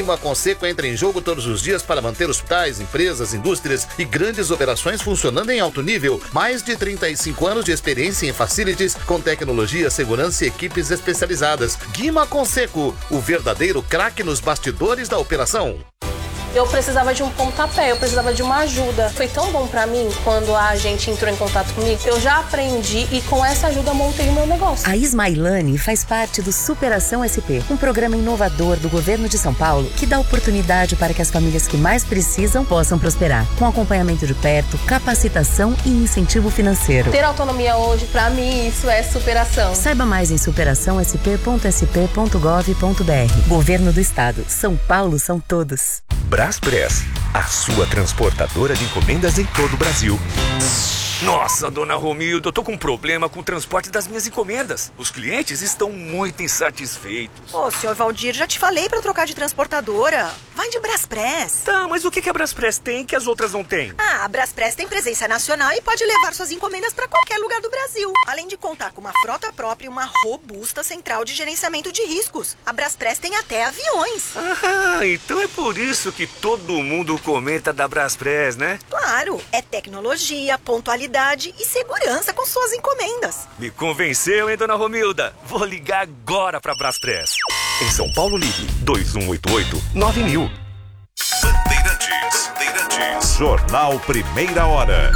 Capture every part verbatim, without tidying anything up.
A Conceco entra em jogo todos os dias para manter hospitais, empresas, indústrias e grandes operações funcionando em alto nível. Mais de trinta e cinco anos de experiência em facilities com tecnologia, segurança e equipes especializadas. Guima Conceco, o verdadeiro craque nos bastidores da operação. Eu precisava de um pontapé, eu precisava de uma ajuda. Foi tão bom pra mim quando a gente entrou em contato comigo. Eu já aprendi e com essa ajuda montei o meu negócio. A Ismailane faz parte do Superação S P, um programa inovador do governo de São Paulo que dá oportunidade para que as famílias que mais precisam possam prosperar, com acompanhamento de perto, capacitação e incentivo financeiro. Ter autonomia hoje, pra mim, isso é superação. Saiba mais em superação s p ponto s p ponto gov ponto b r. Governo do Estado. São Paulo são todos. Braspress, a sua transportadora de encomendas em todo o Brasil. Nossa, dona Romilda, eu tô com um problema com o transporte das minhas encomendas. Os clientes estão muito insatisfeitos. Ô, senhor Valdir, já te falei pra trocar de transportadora. Vai de Braspress. Tá, mas o que a Braspress tem que as outras não têm? Ah, a Braspress tem presença nacional e pode levar suas encomendas pra qualquer lugar do Brasil. Além de contar com uma frota própria e uma robusta central de gerenciamento de riscos. A Braspress tem até aviões. Ah, então é por isso que todo mundo comenta da Braspress, né? Claro, é tecnologia, pontualidade e segurança com suas encomendas. Me convenceu, hein, dona Romilda? Vou ligar agora pra Braspress. Em São Paulo, ligue dois um oito oito nove mil. Bandeirantes, Bandeirantes. Jornal Primeira Hora.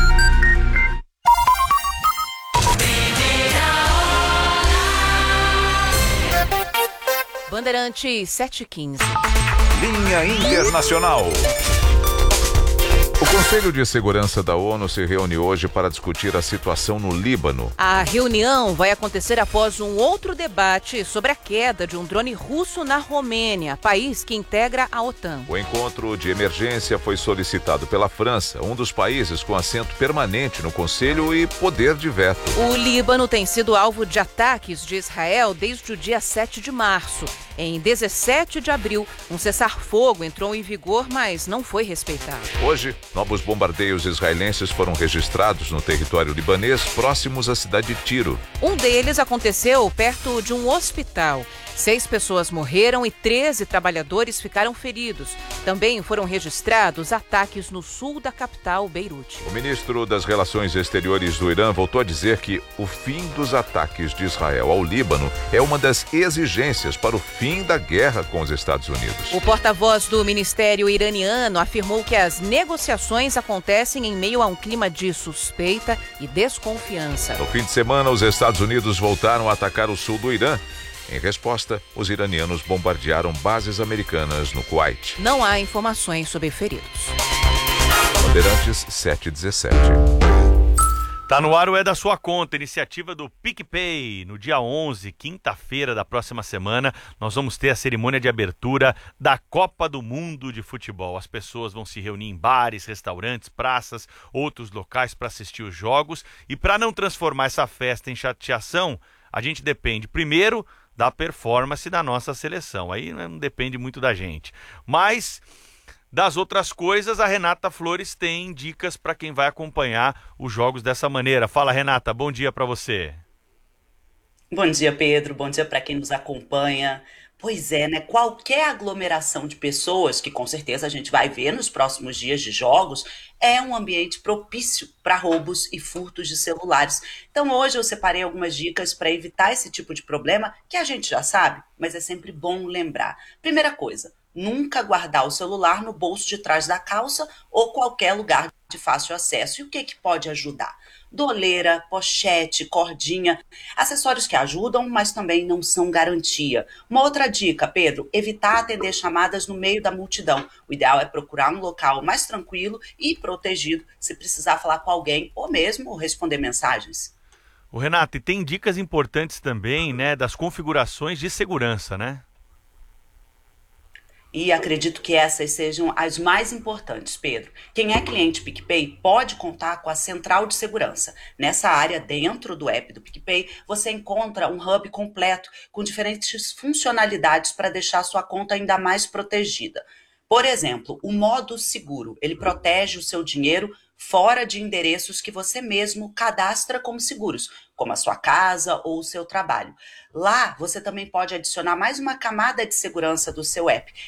Bandeirantes sete e quinze. Linha Internacional. O Conselho de Segurança da ONU se reúne hoje para discutir a situação no Líbano. A reunião vai acontecer após um outro debate sobre a queda de um drone russo na Romênia, país que integra a OTAN. O encontro de emergência foi solicitado pela França, um dos países com assento permanente no Conselho e poder de veto. O Líbano tem sido alvo de ataques de Israel desde o dia sete de março. Em dezessete de abril, um cessar-fogo entrou em vigor, mas não foi respeitado. Hoje, novos bombardeios israelenses foram registrados no território libanês, próximos à cidade de Tiro. Um deles aconteceu perto de um hospital. Seis pessoas morreram e treze trabalhadores ficaram feridos. Também foram registrados ataques no sul da capital, Beirute. O ministro das Relações Exteriores do Irã voltou a dizer que o fim dos ataques de Israel ao Líbano é uma das exigências para o fim da guerra com os Estados Unidos. O porta-voz do Ministério iraniano afirmou que as negociações acontecem em meio a um clima de suspeita e desconfiança. No fim de semana, os Estados Unidos voltaram a atacar o sul do Irã. Em resposta, os iranianos bombardearam bases americanas no Kuwait. Não há informações sobre feridos. Bandeirantes sete e dezessete. Tá no ar o É da Sua Conta, iniciativa do PicPay. No dia onze, quinta-feira da próxima semana, nós vamos ter a cerimônia de abertura da Copa do Mundo de Futebol. As pessoas vão se reunir em bares, restaurantes, praças, outros locais para assistir os jogos. E para não transformar essa festa em chateação, a gente depende, primeiro, da performance da nossa seleção. Aí não depende muito da gente. Mas das outras coisas, a Renata Flores tem dicas para quem vai acompanhar os jogos dessa maneira. Fala, Renata, bom dia para você. Bom dia, Pedro. Bom dia para quem nos acompanha. Pois é, né? Qualquer aglomeração de pessoas, que com certeza a gente vai ver nos próximos dias de jogos, é um ambiente propício para roubos e furtos de celulares. Então hoje eu separei algumas dicas para evitar esse tipo de problema, que a gente já sabe, mas é sempre bom lembrar. Primeira coisa, nunca guardar o celular no bolso de trás da calça ou qualquer lugar de fácil acesso. E o que, que pode ajudar? Doleira, pochete, cordinha, acessórios que ajudam, mas também não são garantia. Uma outra dica, Pedro, evitar atender chamadas no meio da multidão. O ideal é procurar um local mais tranquilo e protegido se precisar falar com alguém ou mesmo responder mensagens. O Renato, e tem dicas importantes também, né, das configurações de segurança, né? E acredito que essas sejam as mais importantes, Pedro. Quem é cliente PicPay pode contar com a central de segurança. Nessa área, dentro do app do PicPay, você encontra um hub completo com diferentes funcionalidades para deixar a sua conta ainda mais protegida. Por exemplo, o modo seguro. Ele protege o seu dinheiro fora de endereços que você mesmo cadastra como seguros, como a sua casa ou o seu trabalho. Lá, você também pode adicionar mais uma camada de segurança do seu app.